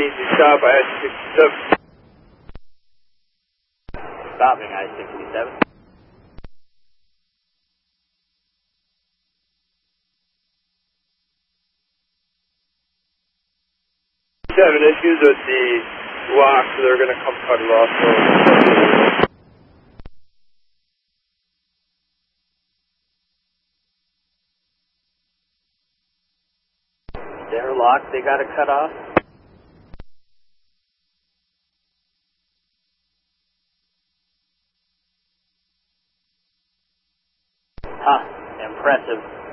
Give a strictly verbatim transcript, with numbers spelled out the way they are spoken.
easy stop by I sixty-seven. Stopping I sixty-seven. Seven issues with the lock, so they're going to come cut it off. So Their lock, they got to cut off. Huh, impressive.